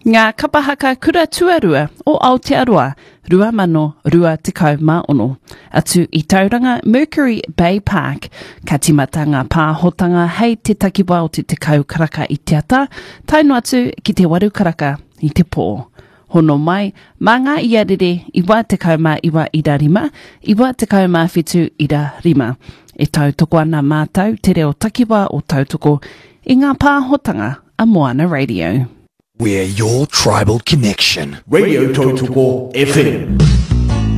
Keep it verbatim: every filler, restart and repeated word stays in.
Ngā kapahaka kura tuarua o Aotearoa, rua mano rua tekau mā ono. Atu I tauranga Mercury Bay Park, ka timata ngā pāhotanga hei te takiwa o te tekau karaka I te ata, taino atu ki te waru karaka I te pō. Hono mai, mā ngā iarere iwa tekau mā iwa ira rima, iwa tekau mā whitu ira rima. E tau toko ana mātau te reo takiwa o tautoko I ngā pāhotanga a Moana Radio. We're your tribal connection. Radio Tautoko F M.